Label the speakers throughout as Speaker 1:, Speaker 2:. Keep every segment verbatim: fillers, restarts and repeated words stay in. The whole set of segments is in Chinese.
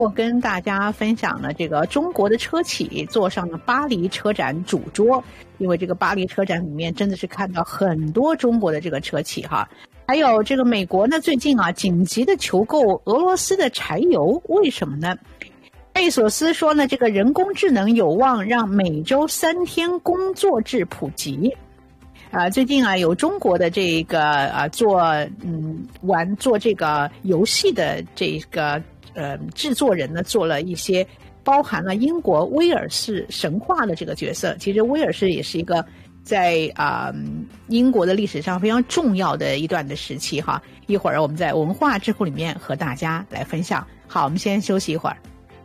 Speaker 1: 我跟大家分享了这个中国的车企坐上了巴黎车展主桌，因为这个巴黎车展里面真的是看到很多中国的这个车企哈。还有这个美国呢，最近啊紧急的求购俄罗斯的柴油，为什么呢？贝索斯说呢，这个人工智能有望让每周三天工作制普及。啊、呃，最近啊有中国的这个啊做嗯玩做这个游戏的这个呃制作人呢，做了一些包含了英国威尔士神话的这个角色。其实威尔士也是一个在啊、呃、英国的历史上非常重要的一段的时期哈。一会儿我们在文化智库里面和大家来分享。好，我们先休息一会儿。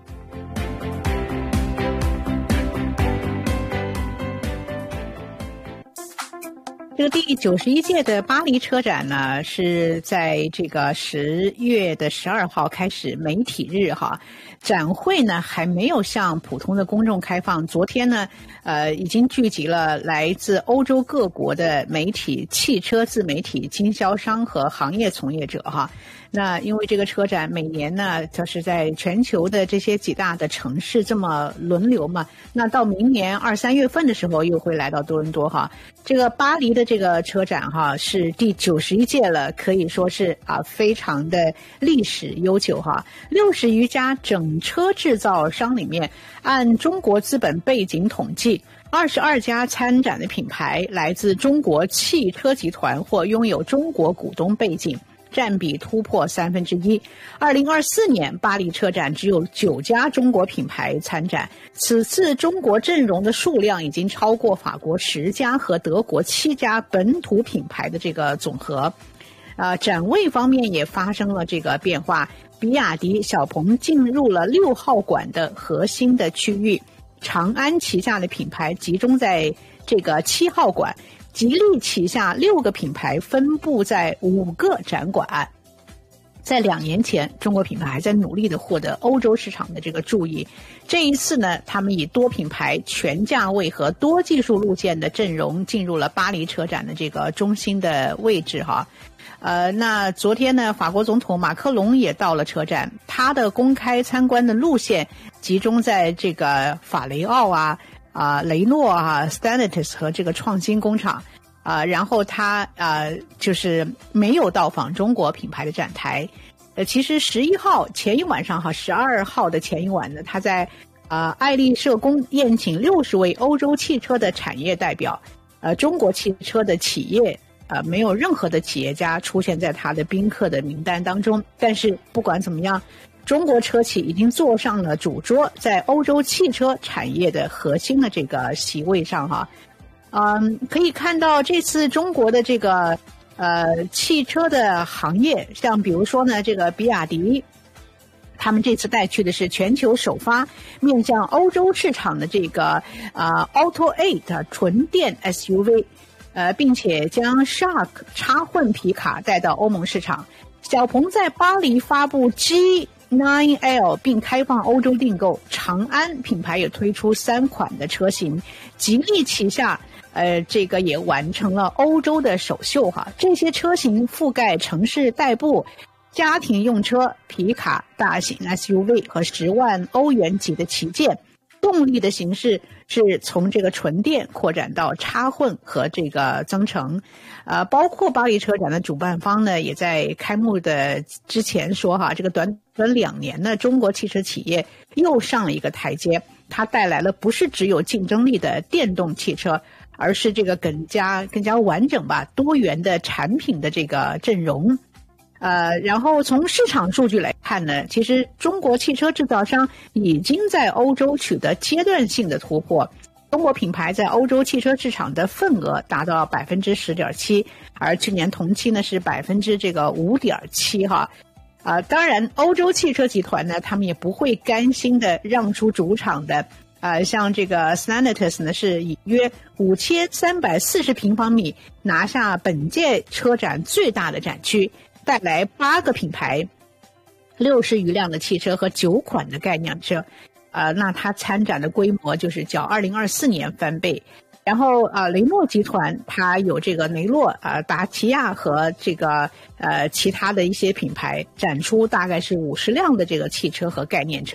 Speaker 1: 这个第九十一届的巴黎车展呢，是在这个十月的十二号开始媒体日哈。展会呢还没有向普通的公众开放。昨天呢，呃，已经聚集了来自欧洲各国的媒体、汽车自媒体、经销商和行业从业者哈。那因为这个车展每年呢，它是在全球的这些几大的城市这么轮流嘛，那到明年二三月份的时候又会来到多伦多哈。这个巴黎的这个车展哈是第九十一届了，可以说是啊非常的历史悠久哈。六十余家整车制造商里面，按中国资本背景统计，二十二家参展的品牌来自中国汽车集团或拥有中国股东背景，占比突破三分之一。二零二四年巴黎车展只有九家中国品牌参展，此次中国阵容的数量已经超过法国十家和德国七家本土品牌的这个总和。呃，展位方面也发生了这个变化，比亚迪、小鹏进入了六号馆的核心的区域，长安旗下的品牌集中在这个七号馆。吉利旗下六个品牌分布在五个展馆。在两年前，中国品牌还在努力的获得欧洲市场的这个注意。这一次呢，他们以多品牌、全价位和多技术路线的阵容进入了巴黎车展的这个中心的位置哈。呃，那昨天呢，法国总统马克龙也到了车展，他的公开参观的路线集中在这个法雷奥啊。啊、呃，雷诺啊 ，Stellantis 和这个创新工厂啊、呃，然后他啊、呃、就是没有到访中国品牌的展台。呃，其实十一号前一晚上哈，十二号的前一晚呢，他在啊、呃、爱丽舍宫宴请六十位欧洲汽车的产业代表，呃，中国汽车的企业啊、呃、没有任何的企业家出现在他的宾客的名单当中。但是不管怎么样，中国车企已经坐上了主桌，在欧洲汽车产业的核心的这个席位上哈。嗯，可以看到这次中国的这个呃汽车的行业，像比如说呢，这个比亚迪，他们这次带去的是全球首发面向欧洲市场的这个呃 Auto 八 纯电 S U V， 呃，并且将 Shark 插混皮卡带到欧盟市场。小鹏在巴黎发布 G九 L 并开放欧洲订购，长安品牌也推出三款的车型，吉利旗下呃这个也完成了欧洲的首秀哈。这些车型覆盖城市代步、家庭用车、皮卡、大型 S U V 和十万欧元级的旗舰。动力的形式是从这个纯电扩展到插混和这个增程，呃，包括巴黎车展的主办方呢，也在开幕的之前说哈，这个短短两年呢，中国汽车企业又上了一个台阶，它带来了不是只有竞争力的电动汽车，而是这个更加更加完整吧、多元的产品的这个阵容。呃，然后从市场数据来看呢，其实中国汽车制造商已经在欧洲取得阶段性的突破。中国品牌在欧洲汽车市场的份额达到百分之十点七，而去年同期呢是百分之这个五点七哈。啊、呃，当然，欧洲汽车集团呢，他们也不会甘心的让出主场的。呃，像这个 Stellantis 呢，是以约五千三百四十平方米拿下本届车展最大的展区。带来八个品牌、六十余辆的汽车和九款的概念车，呃，那它参展的规模就是较二零二四年翻倍。 然后呃，雷诺集团它有这个雷诺啊、呃、达起亚和这个呃其他的一些品牌展出，大概是五十辆的这个汽车和概念车。